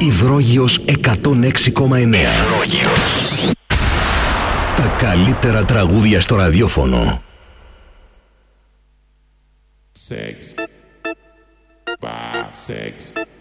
Υδρόγειος 106,9. Τα καλύτερα τραγούδια στο ραδιόφωνο. Sex. 5, 6.